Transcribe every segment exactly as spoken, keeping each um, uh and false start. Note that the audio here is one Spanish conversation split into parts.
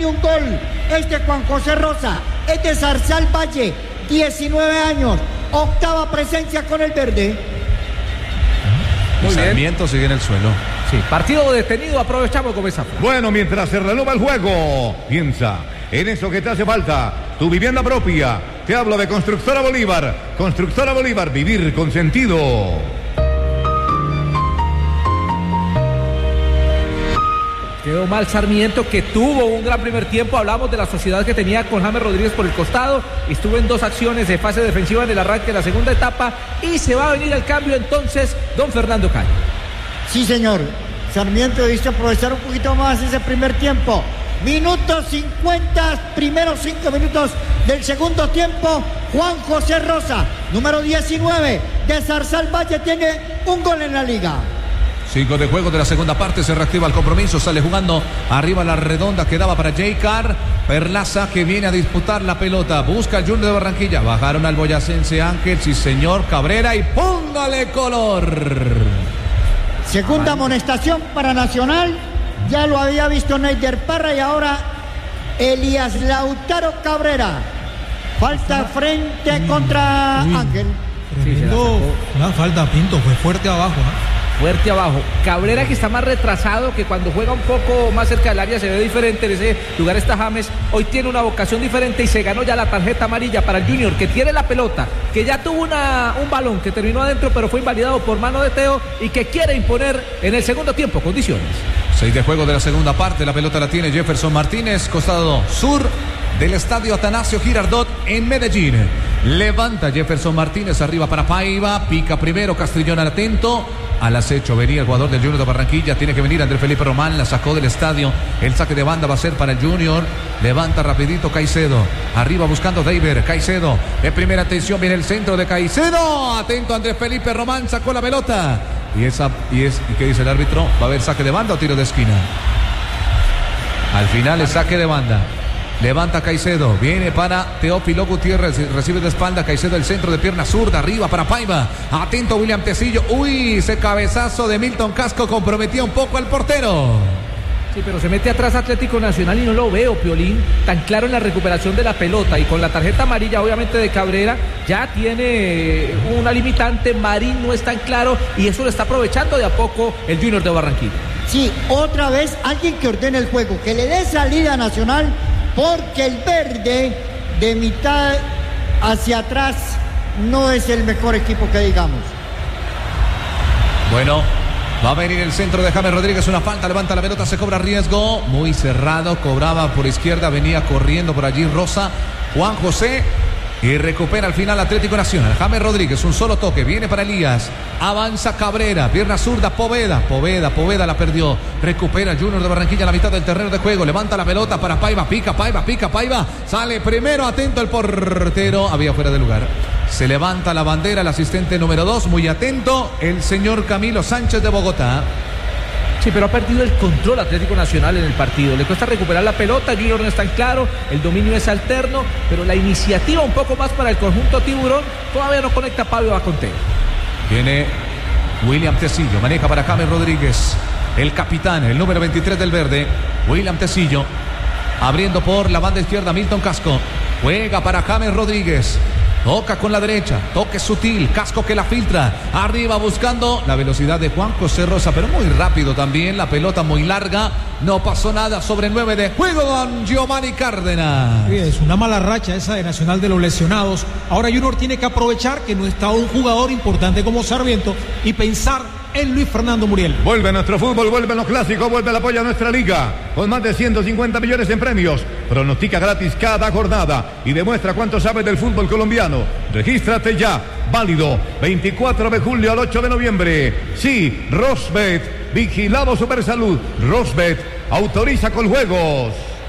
tiene un gol. Este Juan José Rosa, es de Zarzal Valle, diecinueve años, octava presencia con el verde. Muy bien. Sarmiento sigue en el suelo. Sí, partido detenido, aprovechamos con esa. Bueno, mientras se renueva el juego, piensa en eso que te hace falta, tu vivienda propia. Te hablo de Constructora Bolívar. Constructora Bolívar, vivir con sentido. Quedó mal Sarmiento, que tuvo un gran primer tiempo. Hablamos de la sociedad que tenía con James Rodríguez por el costado. Estuvo en dos acciones de fase defensiva en el arranque de la segunda etapa. Y se va a venir al cambio entonces don Fernando Calle. Sí, señor. Sarmiento dice aprovechar un poquito más ese primer tiempo. Minuto cincuenta, primeros cinco minutos del segundo tiempo. Juan José Rosa, número diecinueve de Zarzal Valle, tiene un gol en la liga. Cinco de juego de la segunda parte, se reactiva el compromiso, sale jugando arriba la redonda que daba para Jay Carr. Perlaza que viene a disputar la pelota, busca el Junior de Barranquilla, bajaron al boyacense Ángel, sí señor, Cabrera y póngale color. Segunda amonestación para Nacional, ya lo había visto Neider Parra y ahora Elías Lautaro Cabrera. Falta frente contra Uy. Ángel. Sí, una falta, Pinto, fue fuerte abajo, ¿eh? Fuerte abajo. Cabrera, que está más retrasado, que cuando juega un poco más cerca del área se ve diferente. En ese lugar está James. Hoy tiene una vocación diferente y se ganó ya la tarjeta amarilla para el Junior, que tiene la pelota, que ya tuvo una, un balón que terminó adentro, pero fue invalidado por mano de Teo y que quiere imponer en el segundo tiempo condiciones. Seis de juego de la segunda parte. La pelota la tiene Jefferson Martínez, costado sur del estadio Atanasio Girardot en Medellín. Levanta Jefferson Martínez arriba para Paiva, pica primero, Castrillón atento, al acecho venía el jugador del Junior de Barranquilla, tiene que venir Andrés Felipe Román, la sacó del estadio, el saque de banda va a ser para el Junior, levanta rapidito Caicedo, arriba buscando David, Caicedo, de primera atención viene el centro de Caicedo, atento Andrés Felipe Román, sacó la pelota, y esa, y es, ¿y qué dice el árbitro? ¿Va a haber saque de banda o tiro de esquina? Al final es saque de banda. Levanta Caicedo, viene para Teófilo Gutiérrez, recibe de espalda Caicedo el centro de pierna zurda, arriba para Paiva, atento William Tecillo, uy, ese cabezazo de Milton Casco comprometía un poco al portero. Sí, pero se mete atrás Atlético Nacional y no lo veo, Piolín, tan claro en la recuperación de la pelota, y con la tarjeta amarilla obviamente de Cabrera, ya tiene una limitante, Marín no es tan claro, y eso lo está aprovechando de a poco el Junior de Barranquilla. Sí, otra vez alguien que ordene el juego, que le dé salida a Nacional, porque el verde de mitad hacia atrás no es el mejor equipo que digamos. Bueno, va a venir el centro de James Rodríguez, una falta, levanta la pelota, se cobra riesgo, muy cerrado, cobraba por izquierda, venía corriendo por allí Rosa, Juan José, y recupera al final Atlético Nacional. James Rodríguez, un solo toque, viene para Elías, avanza Cabrera, pierna zurda, Poveda, Poveda, Poveda la perdió, recupera el Junior de Barranquilla a la mitad del terreno de juego, levanta la pelota para Paiva, pica, Paiva, pica, Paiva, sale primero, atento el portero, había fuera de lugar, se levanta la bandera, el asistente número dos, muy atento, el señor Camilo Sánchez de Bogotá. Sí, pero ha perdido el control Atlético Nacional en el partido. Le cuesta recuperar la pelota, Junior no es tan claro, el dominio es alterno, pero la iniciativa un poco más para el conjunto tiburón, todavía no conecta Pablo Aconte. Viene William Tecillo, maneja para James Rodríguez, el capitán, el número veintitrés del verde, William Tecillo, abriendo por la banda izquierda Milton Casco, juega para James Rodríguez. Toca con la derecha, toque sutil, Casco que la filtra, arriba buscando la velocidad de Juan José Rosa, pero muy rápido también, la pelota muy larga, no pasó nada sobre nueve de juego con Giovanni Cárdenas. Sí, es una mala racha esa de Nacional de los lesionados. Ahora Junior tiene que aprovechar que no está un jugador importante como Sarmiento y pensar en Luis Fernando Muriel. Vuelve nuestro fútbol, vuelven los clásicos, vuelve el apoyo a nuestra liga, con más de ciento cincuenta millones en premios. Pronostica gratis cada jornada y demuestra cuánto sabes del fútbol colombiano. Regístrate ya, válido veinticuatro de julio al ocho de noviembre. Sí, Rosbet, vigilado Supersalud. Rosbet, autoriza con juegos.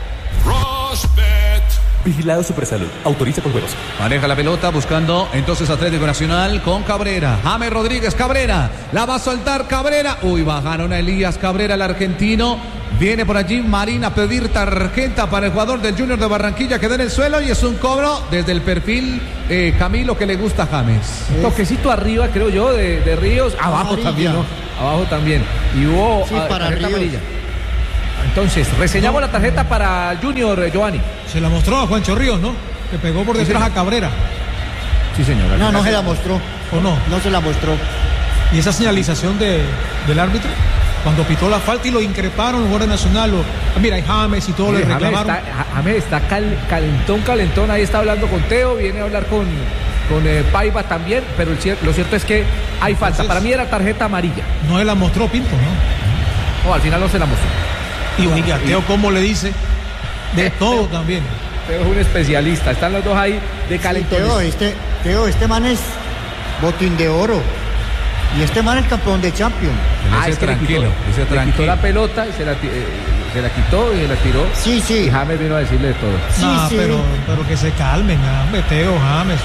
Rosbet. Vigilado Supersalud, autoriza con juegos. Maneja la pelota buscando entonces Atlético Nacional con Cabrera. James Rodríguez, Cabrera, la va a soltar Cabrera. Uy, bajaron a Elías Cabrera, el argentino. Viene por allí Marín a pedir tarjeta para el jugador del Junior de Barranquilla que da en el suelo y es un cobro desde el perfil eh, Camilo que le gusta a James. Un toquecito arriba, creo yo, de, de Ríos. Abajo amarilla. También, ¿no? Abajo también. Y hubo sí, a, para tarjeta Ríos. amarilla. Entonces, reseñamos no. la tarjeta para Junior, eh, Giovanni. Se la mostró a Juancho Ríos, ¿no? Que pegó por detrás sí, a Cabrera. Sí, señora. No, no se la mostró. ¿O no? No se la mostró. ¿Y esa señalización de, del árbitro? Cuando pitó la falta y lo increparon los jugadores nacionales. Mira, hay James y todo sí, le reclamaron. James está, James está cal, calentón, calentón. Ahí está hablando con Teo, viene a hablar con, con eh, Paiva también. Pero el, lo cierto es que hay falta. Entonces, para mí era tarjeta amarilla. No se la mostró Pinto, ¿no? No, al final no se la mostró. Y oiga, Teo, ¿cómo le dice? De todo también. Teo es un especialista. Están los dos ahí de calentón. Sí, Teo, este, Teo, este man es botín de oro. Y este man es campeón de Champions. Ah, es que tranquilo, le quitó, le tranquilo. quitó la pelota y se la, eh, se la quitó y se la tiró. Sí, sí. Y James vino a decirle de todo. Sí, no, sí. Pero, pero que se calmen, hombre, Teo, James.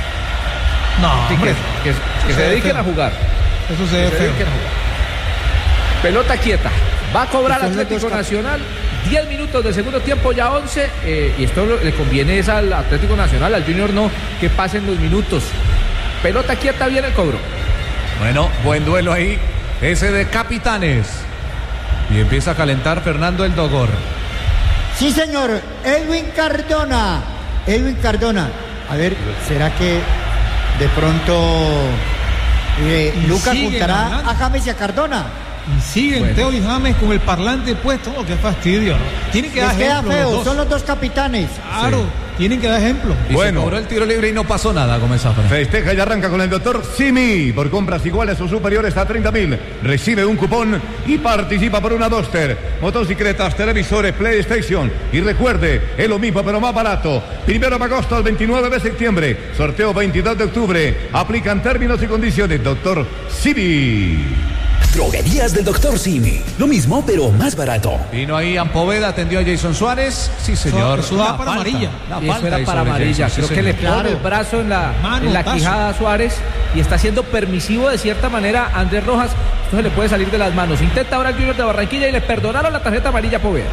No, sí, hombre. Que, que, que se dediquen feo. a jugar. Eso se ve feo. Pelota quieta. Va a cobrar Atlético Nacional. diez minutos del segundo tiempo, ya once. Eh, y esto le conviene es al Atlético Nacional, al Junior no, que pasen los minutos. Pelota quieta, viene el cobro. Bueno, buen duelo ahí, ese de capitanes. Y empieza a calentar Fernando el Dogor. Sí, señor, Edwin Cardona. Edwin Cardona. A ver, ¿será que de pronto eh, Lucas juntará hablando a James y a Cardona? Y siguen bueno. Teo y James con el parlante puesto. Oh, qué fastidio, ¿no? Tienen que dar ejemplo. Feo. Los Son los dos capitanes. Claro, sí. Tienen que dar ejemplo. Y bueno, se cobró el tiro libre y no pasó nada, Gómez Zafra. Festeja y arranca con el doctor Simi. Por compras iguales o superiores a treinta mil. Recibe un cupón y participa por una Duster, motocicletas, televisores, PlayStation. Y recuerde, es lo mismo pero más barato. Primero de agosto al veintinueve de septiembre. Sorteo veintidós de octubre. Aplican términos y condiciones. Doctor Simi. Droguerías del doctor Simi. Lo mismo, pero más barato. Vino ahí Ampoveda, atendió a Jason Suárez. Sí, señor. Eso da para amarilla. Y eso era para amarilla. Jason, Creo sí, que le pone el brazo en la, en la quijada a Suárez y está siendo permisivo de cierta manera a Andrés Rojas. Entonces le puede salir de las manos. Intenta ahora el Junior de Barranquilla y le perdonaron la tarjeta amarilla a Poveda.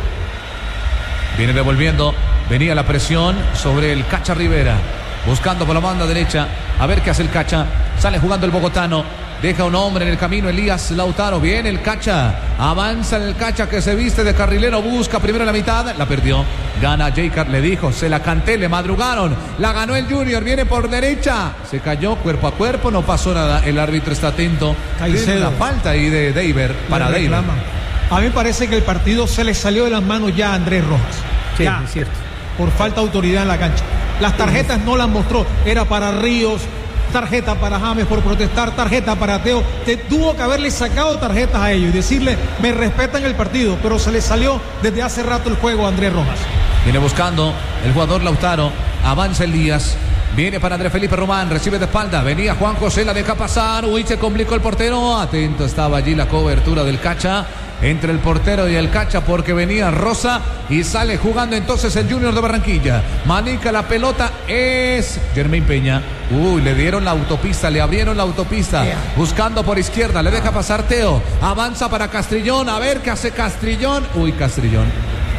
Viene devolviendo. Venía la presión sobre el Cacha Rivera. Buscando por la banda derecha. A ver qué hace el Cacha. Sale jugando el bogotano. Deja un hombre en el camino, Elías Lautaro. Viene el Cacha. Avanza en el Cacha que se viste de carrilero. Busca primero la mitad. La perdió. Gana J. Le dijo, se la canté, le madrugaron. La ganó el Junior. Viene por derecha. Se cayó cuerpo a cuerpo. No pasó nada. El árbitro está atento. Tiene la falta ahí de Deiber. Para Deiber. A mí me parece que el partido se le salió de las manos ya a Andrés Rojas. Sí, ya, es cierto. Por falta de autoridad en la cancha. Las tarjetas no las mostró. Era para Ríos. Tarjeta para James por protestar, tarjeta para Teo. Te tuvo que haberle sacado tarjetas a ellos y decirle, me respetan el partido, pero se le salió desde hace rato el juego a Andrés Rojas. Viene buscando el jugador Lautaro, avanza Elías, viene para Andrés Felipe Román, recibe de espalda, venía Juan José, la deja pasar, uy, se complicó el portero, atento estaba allí la cobertura del Cacha. Entre el portero y el Cacha porque venía Rosa y sale jugando entonces el Junior de Barranquilla. Manica la pelota, es Germán Peña. Uy, le dieron la autopista, le abrieron la autopista. Yeah. Buscando por izquierda, le deja pasar Teo. Avanza para Castrillón, a ver qué hace Castrillón. Uy, Castrillón.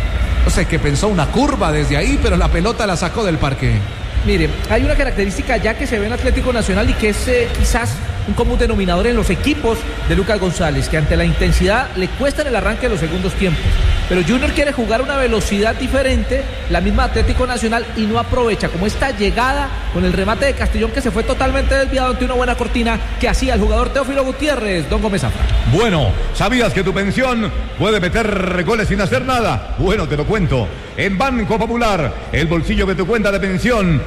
No sé, que pensó una curva desde ahí, pero la pelota la sacó del parque. Mire, hay una característica ya que se ve en Atlético Nacional y que es eh, quizás un común denominador en los equipos de Lucas González, que ante la intensidad le cuesta en el arranque de los segundos tiempos. Pero Junior quiere jugar a una velocidad diferente, la misma Atlético Nacional, y no aprovecha como esta llegada con el remate de Castrillón que se fue totalmente desviado ante una buena cortina que hacía el jugador Teófilo Gutiérrez. Don Gómez Zafra. Bueno, ¿sabías que tu pensión puede meter goles sin hacer nada? Bueno, te lo cuento. En Banco Popular, el bolsillo de tu cuenta de pensión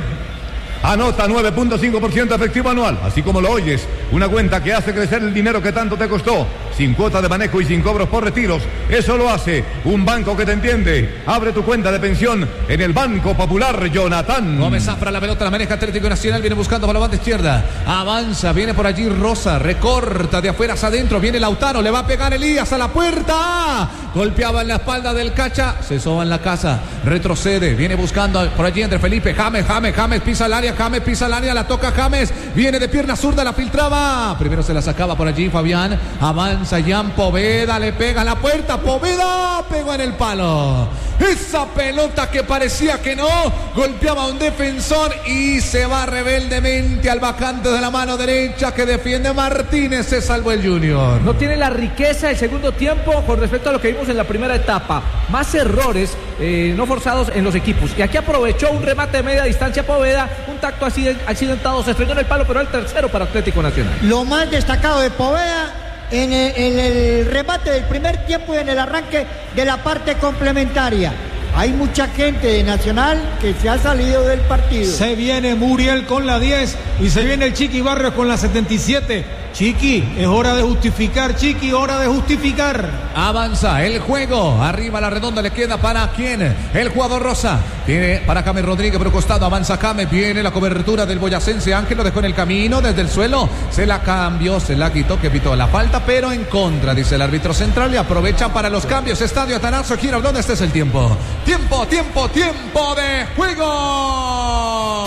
anota nueve punto cinco por ciento efectivo anual, así como lo oyes, una cuenta que hace crecer el dinero que tanto te costó, sin cuota de manejo y sin cobros por retiros. Eso lo hace un banco que te entiende. Abre tu cuenta de pensión en el Banco Popular, Jonathan. Gómez Zafra, la pelota la maneja Atlético Nacional, viene buscando por la banda izquierda, avanza, viene por allí Rosa, recorta de afuera hacia adentro, viene Lautaro, le va a pegar Elías a la puerta, golpeaba en la espalda del Cacha, se soba en la casa, retrocede, viene buscando por allí entre Felipe, James, James, James, pisa el área, área, James pisa el área, la toca James, viene de pierna zurda, la filtraba, primero se la sacaba por allí Fabián, avanza Jan Poveda, le pega a la puerta, Poveda pegó en el palo, esa pelota que parecía que no, golpeaba a un defensor y se va rebeldemente al vacante de la mano derecha que defiende Martínez, se salvó el Junior. No tiene la riqueza del segundo tiempo con respecto a lo que vimos en la primera etapa, más errores eh, no forzados en los equipos, y aquí aprovechó un remate de media distancia Poveda, un tacto accidentado, se estrelló en el palo, pero el tercero para Atlético Nacional. Lo más destacado de Poveda en el, en el remate del primer tiempo y en el arranque de la parte complementaria. Hay mucha gente de Nacional que se ha salido del partido. Se viene Muriel con la diez y se viene el Chiqui Barrios con la setenta y siete. Chiqui, es hora de justificar, Chiqui, hora de justificar. Avanza el juego, arriba la redonda, le queda para quién, el jugador Rosa, tiene para James Rodríguez por un costado, avanza James, viene la cobertura del boyacense, Ángel lo dejó en el camino, desde el suelo, se la cambió, se la quitó, que pitó la falta, pero en contra, dice el árbitro central, y aprovecha para los cambios, Estadio Atanasio Girardot, este es el tiempo, tiempo, tiempo, tiempo de juego.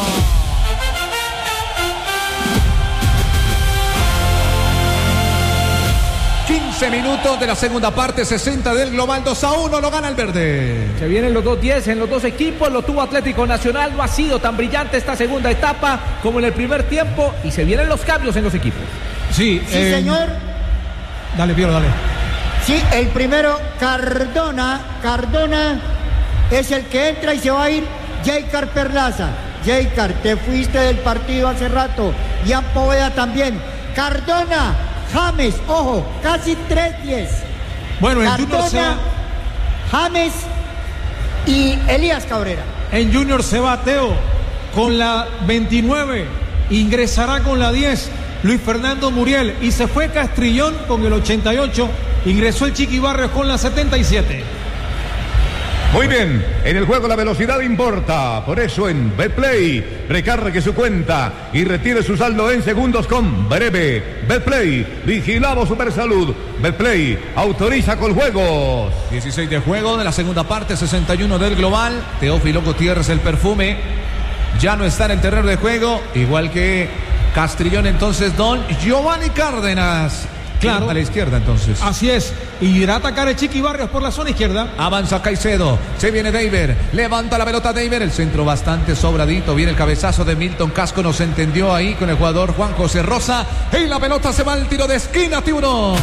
quince minutos de la segunda parte, sesenta del global, dos a uno, lo gana el verde. Se vienen los dos diez en los dos equipos, lo tuvo Atlético Nacional, no ha sido tan brillante esta segunda etapa como en el primer tiempo, y se vienen los cambios en los equipos. Sí, sí eh, señor. Dale, Piero, dale. Sí, el primero, Cardona, Cardona es el que entra y se va a ir Jaycar Perlaza. Jaycar, te fuiste del partido hace rato, Jan Poveda también, Cardona, James, ojo, casi tres diez. Bueno, en Cardona, Junior se va... James y Elías Cabrera. En Junior se va Teo con la veintinueve, ingresará con la diez Luis Fernando Muriel, y se fue Castrillón con el ochenta y ocho, ingresó el Chiqui Barrios con la setenta y siete. Muy bien, en el juego la velocidad importa, por eso en Betplay recargue su cuenta y retire su saldo en segundos con breve. Betplay, vigilado Supersalud. Betplay, autoriza con juegos. dieciséis de juego de la segunda parte, sesenta y uno del global. Teófilo Gutiérrez, el perfume, ya no está en el terreno de juego, igual que Castrillón, entonces don Giovanni Cárdenas. Claro. A la izquierda entonces. Así es. Y irá a atacar el Chiqui Barrios por la zona izquierda. Avanza Caicedo. Se viene Deiber. Levanta la pelota Deiber. El centro bastante sobradito. Viene el cabezazo de Milton Casco. Nos entendió ahí con el jugador Juan José Rosa. Y la pelota se va al tiro de esquina, Tiburón.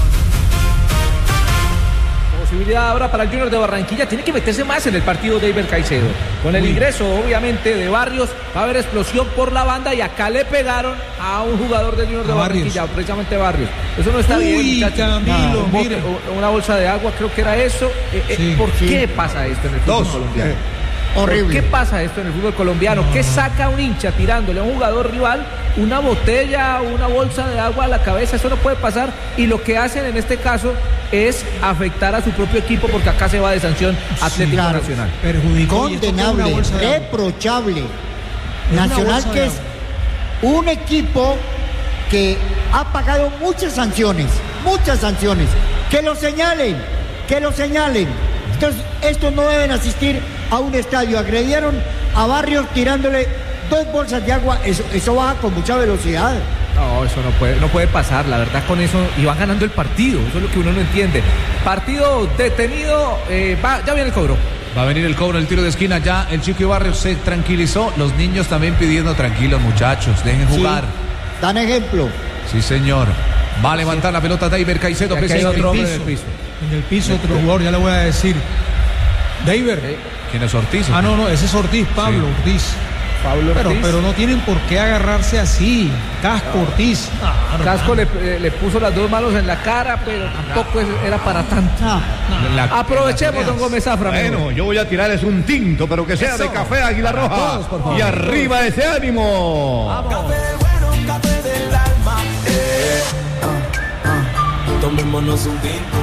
Posibilidad ahora para el Junior de Barranquilla, tiene que meterse más en el partido de Deiber Caicedo. Con el Uy. ingreso obviamente de Barrios va a haber explosión por la banda, y acá le pegaron a un jugador del Junior de A Barranquilla, Barrios. precisamente Barrios. Eso no está Uy, bien, muchachos. Camilo, Un bote, mire. una bolsa de agua, creo que era eso. Eh, eh, Sí, ¿Por sí. qué pasa esto en el fútbol Dos. colombiano? Horrible. ¿Por qué pasa esto en el fútbol colombiano? ¿Qué saca un hincha tirándole a un jugador rival una botella, una bolsa de agua a la cabeza? Eso no puede pasar, y lo que hacen en este caso es afectar a su propio equipo, porque acá se va de sanción Atlético claro. Nacional. Perjudicó y esto fue una Condenable, bolsa de agua. reprochable. una Nacional, bolsa que de es agua. un equipo que ha pagado muchas sanciones, muchas sanciones. Que lo señalen, que lo señalen. Entonces, estos no deben asistir a un estadio. Agredieron a Barrios tirándole dos bolsas de agua. Eso, eso baja con mucha velocidad. No, eso no puede, no puede pasar, la verdad, con eso, y van ganando el partido, eso es lo que uno no entiende. Partido detenido, eh, va, ya viene el cobro. Va a venir el cobro, el tiro de esquina. Ya el Chiqui Barrios se tranquilizó. Los niños también pidiendo tranquilos, muchachos, dejen jugar. Sí, dan ejemplo. Sí, señor. Va a levantar la pelota Deiber Caicedo. Aquí hay pese otro al hombre piso. en el piso. En el piso otro jugador, ya le voy a decir. Deiber. ¿Quién es Ortiz? Ah, no, no, ese es Ortiz, Pablo Sí. Ortiz. Pablo Pero, Ortiz. pero no tienen por qué agarrarse así. Casco, Ortiz. Ah, no, Casco no. le, eh, le puso las dos manos en la cara, pero tampoco es- era para tanto. Ah, La- Aprovechemos, don Gómez Zafra. Bueno, yo voy a tirarles un tinto, pero que sea Eso. de café Águila Roja. todos, por favor. Y arriba ese ánimo. Café bueno, café del alma. Eh, ah, ah. Tomémonos un tinto.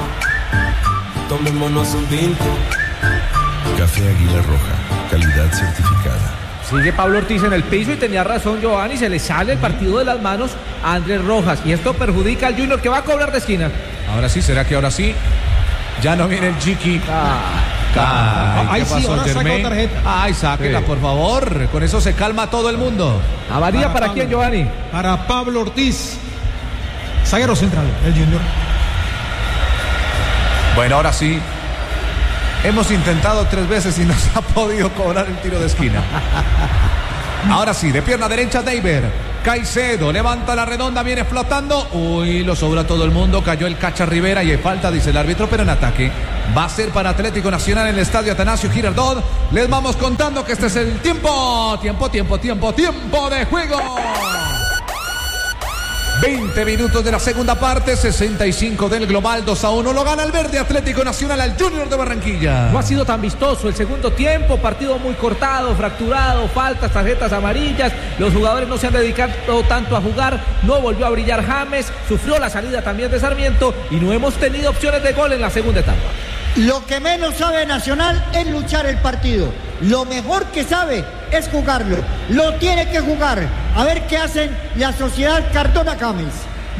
Tomémonos un tinto. Café Águila Roja, calidad certificada. Sigue Pablo Ortiz en el piso, y tenía razón Giovanni, se le sale el partido de las manos a Andrés Rojas, y esto perjudica al Junior, que va a cobrar de esquina. Ahora sí, ¿será que ahora sí? Ya no viene el Chiqui. Ah, Ay, Ahí ¿qué sí, pasó, ahora sacó Germain? tarjeta. Ay, sáquela, Sí. por favor. Con eso se calma todo el mundo. ¿Amarilla para, Pablo. quién, Giovanni? Para Pablo Ortiz, zaguero central, el Junior. Bueno, ahora sí. Hemos intentado tres veces y no se ha podido cobrar el tiro de esquina. Ahora sí, de pierna derecha, David. Caicedo levanta la redonda, viene flotando. Uy, lo sobra todo el mundo. Cayó el Cacha Rivera y hay falta, dice el árbitro, pero en ataque va a ser para Atlético Nacional en el estadio Atanasio Girardot. Les vamos contando que este es el tiempo. Tiempo, tiempo, tiempo, tiempo de juego. veinte minutos de la segunda parte, sesenta y cinco del global, dos a uno. Lo gana el verde Atlético Nacional al Junior de Barranquilla. No ha sido tan vistoso el segundo tiempo, partido muy cortado, fracturado, faltas, tarjetas amarillas, los jugadores no se han dedicado tanto a jugar, no volvió a brillar James, sufrió la salida también de Sarmiento y no hemos tenido opciones de gol en la segunda etapa. Lo que menos sabe Nacional es luchar el partido. Lo mejor que sabe es jugarlo. Lo tiene que jugar. A ver qué hacen la sociedad Cardona Cames.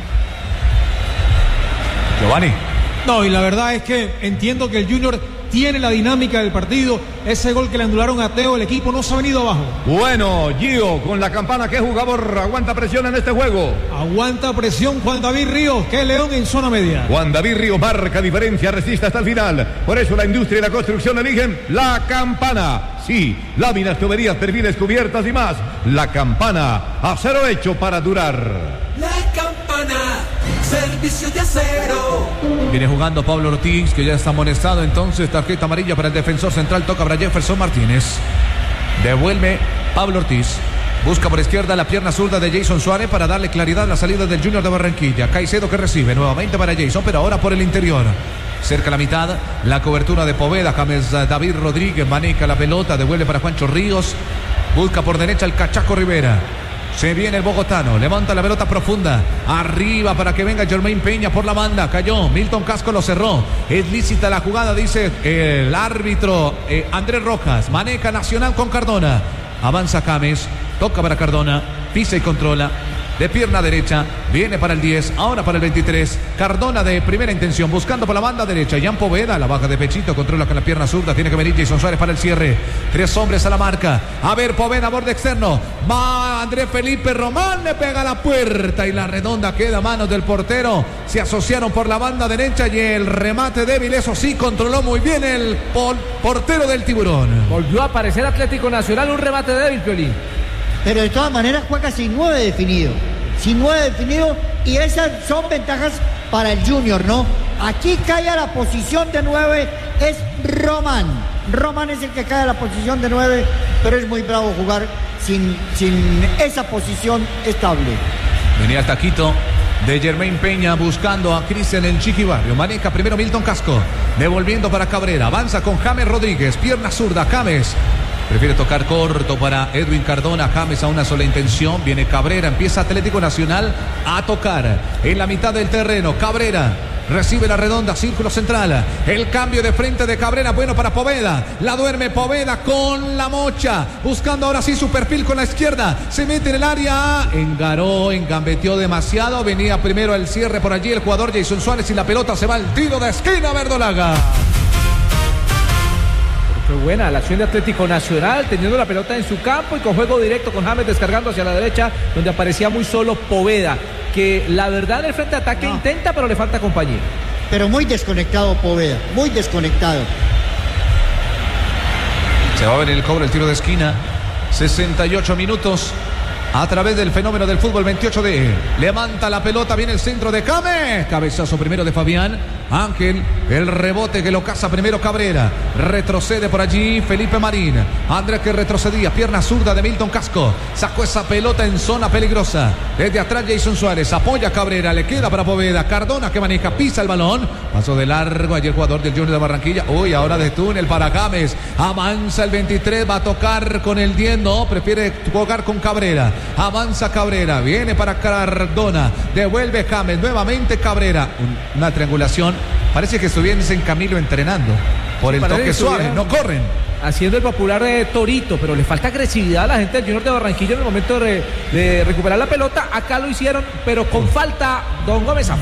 Giovanni. No, y la verdad es que entiendo que el Junior tiene la dinámica del partido. Ese gol que le anularon a Teo, el equipo no se ha venido abajo. Bueno, Gio, con la campana, ¿qué jugador aguanta presión en este juego? Aguanta presión Juan David Ríos, que es León en zona media. Juan David Ríos marca diferencia, resiste hasta el final. Por eso la industria y la construcción eligen la campana. Sí, láminas, tuberías, perfiles, cubiertas y más. La campana, acero hecho para durar. La campana, servicio de acero. Viene jugando Pablo Ortiz, que ya está amonestado. Entonces, tarjeta amarilla para el defensor central. Toca para Jefferson Martínez. Devuelve Pablo Ortiz. Busca por izquierda la pierna zurda de Jason Suárez para darle claridad a la salida del Junior de Barranquilla. Caicedo que recibe nuevamente para Jason, pero ahora por el interior. Cerca la mitad, la cobertura de Poveda. James David Rodríguez maneja la pelota, devuelve para Juancho Ríos. Busca por derecha el Cachaco Rivera. Se viene el bogotano, levanta la pelota profunda, arriba para que venga Jermaine Peña por la banda, cayó, Milton Casco lo cerró, es lícita la jugada, dice el árbitro eh, Andrés Rojas, maneja Nacional con Cardona, avanza James, toca para Cardona, pisa y controla, de pierna derecha, viene para el diez, ahora para el veintitrés, Cardona de primera intención, buscando por la banda derecha, Jan Poveda, la baja de pechito, controla con la pierna zurda, tiene que venir Jason Suárez para el cierre, tres hombres a la marca, a ver Poveda, borde externo, va Andrés Felipe Román, le pega a la puerta y la redonda queda a manos del portero, se asociaron por la banda derecha y el remate débil, eso sí, controló muy bien el portero del Tiburón. Volvió a aparecer Atlético Nacional, un remate débil, Piolín. Pero de todas maneras juega sin nueve definido. Sin nueve definido. Y esas son ventajas para el Junior, ¿no? Aquí cae a la posición de nueve es Román. Román es el que cae a la posición de nueve. Pero es muy bravo jugar sin, sin esa posición estable. Venía el taquito de Jermaine Peña buscando a Cristian en Chiquibarrio. Maneja primero Milton Casco. Devolviendo para Cabrera. Avanza con James Rodríguez. Pierna zurda. James prefiere tocar corto para Edwin Cardona. James a una sola intención. Viene Cabrera. Empieza Atlético Nacional a tocar en la mitad del terreno. Cabrera recibe la redonda. Círculo central. El cambio de frente de Cabrera. Bueno para Poveda. La duerme Poveda con la mocha. Buscando ahora sí su perfil con la izquierda. Se mete en el área. Engaró, engambeteó demasiado. Venía primero el cierre por allí el jugador Jason Suárez. Y la pelota se va al tiro de esquina. Verdolaga. Fue buena la acción de Atlético Nacional, teniendo la pelota en su campo y con juego directo con James descargando hacia la derecha, donde aparecía muy solo Poveda, que la verdad en el frente de ataque no. intenta, pero le falta compañía. Pero muy desconectado Poveda, muy desconectado. Se va a ver el cobro, el tiro de esquina. sesenta y ocho minutos. A través del fenómeno del fútbol veintiocho D. Levanta la pelota, viene el centro de James. Cabezazo primero de Fabián. Ángel, el rebote que lo caza primero Cabrera. Retrocede por allí Felipe Marín. Andrés que retrocedía, pierna zurda de Milton Casco. Sacó esa pelota en zona peligrosa. Desde atrás Jason Suárez, apoya a Cabrera, le queda para Poveda. Cardona que maneja, pisa el balón. Pasó de largo allí el jugador del Junior de Barranquilla. Uy, ahora de túnel para James. Avanza el veintitrés, va a tocar con el diez. No, prefiere jugar con Cabrera. Avanza Cabrera, viene para Cardona, devuelve James, nuevamente Cabrera, una triangulación, parece que estuviesen Camilo entrenando, por sí, el toque suave, no corren. Haciendo el popular de Torito, pero le falta agresividad a la gente del Junior de Barranquilla en el momento de, de recuperar la pelota, acá lo hicieron, pero con falta Don Gómez Zafra.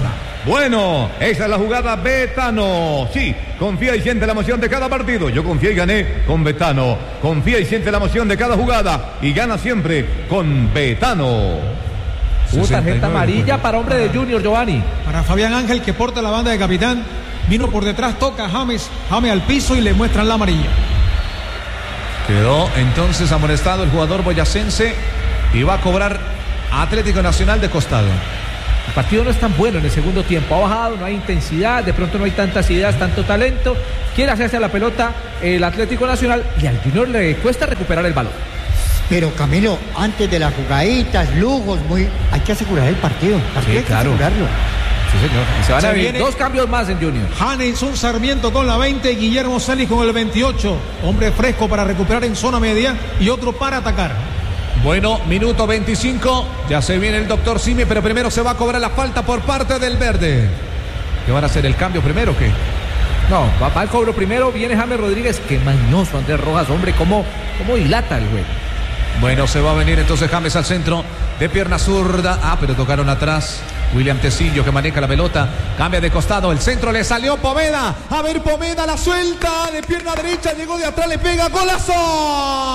Bueno, esa es la jugada Betano. Sí, confía y siente la emoción de cada partido. Yo confié y gané con Betano. Confía y siente la emoción de cada jugada y gana siempre con Betano. Hubo tarjeta amarilla para hombre de Junior, Giovanni. Para Fabián Ángel, que porta la banda de capitán. Vino por detrás, toca a James. James al piso y le muestran la amarilla. Quedó entonces amonestado el jugador boyacense y va a cobrar Atlético Nacional de costado. El partido no es tan bueno en el segundo tiempo, ha bajado, no hay intensidad, de pronto no hay tantas ideas, tanto talento. Quiere hacerse a la pelota el Atlético Nacional y al Junior le cuesta recuperar el balón. Pero Camilo, antes de las jugaditas, lujos, muy, hay que asegurar el partido. El partido Sí, hay que claro. asegurarlo. Sí, señor. Y se van Se a ver viene- dos cambios más en Junior. Hanelson Sarmiento con la veinte, Guillermo Celis con el veintiocho. Hombre fresco para recuperar en zona media y otro para atacar. Bueno, minuto veinticinco, ya se viene el doctor Simi, pero primero se va a cobrar la falta por parte del verde. ¿Qué van a hacer, el cambio primero o qué? No, va para el cobro primero, viene James Rodríguez, qué mañoso Andrés Rojas, hombre, cómo, cómo dilata el juego. Bueno, se va a venir entonces James al centro de pierna zurda. Ah, pero tocaron atrás. William Tecillo que maneja la pelota. Cambia de costado. El centro le salió Poveda. A ver, Poveda la suelta de pierna derecha. Llegó de atrás, le pega. ¡Golazo!